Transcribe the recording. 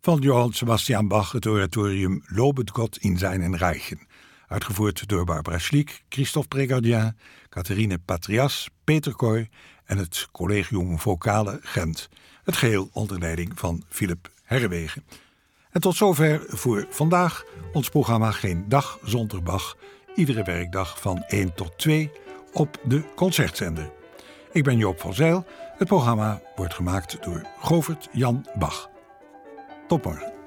Van Johann Sebastian Bach, het oratorium Lobet Gott in seinen Reichen. Uitgevoerd door Barbara Schliek, Christophe Prégardien, Catherine Patrias, Peter Kooi en het Collegium Vocale Gent. Het geheel onder leiding van Philip Herrewegen. En tot zover voor vandaag ons programma Geen Dag Zonder Bach. Iedere werkdag van 1 tot 2 op de Concertzender. Ik ben Joop van Zijl. Het programma wordt gemaakt door Govert Jan Bach. Tot morgen.